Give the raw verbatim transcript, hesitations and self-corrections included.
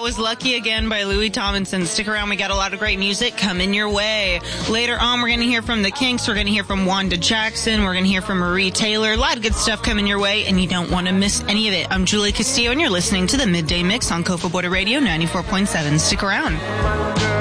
was Lucky Again by Louis Tomlinson. Stick around. We got a lot of great music coming your way. Later on, we're going to hear from the Kinks. We're going to hear from Wanda Jackson. We're going to hear from Marie Taylor. A lot of good stuff coming your way, and you don't want to miss any of it. I'm Julie Castillo, and you're listening to the Midday Mix on Cofa Border Radio ninety-four point seven. Stick around.